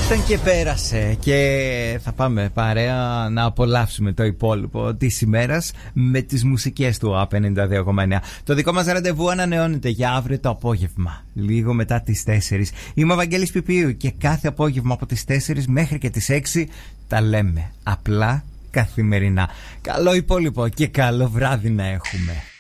Ήταν και πέρασε και θα πάμε παρέα να απολαύσουμε το υπόλοιπο της ημέρας με τις μουσικές του A52,9. Το δικό μας ραντεβού ανανεώνεται για αύριο το απόγευμα, λίγο μετά τις 4. Είμαι ο Βαγγέλης Πιπίου και κάθε απόγευμα από τις 4 μέχρι και τις 6 τα λέμε απλά καθημερινά. Καλό υπόλοιπο και καλό βράδυ να έχουμε.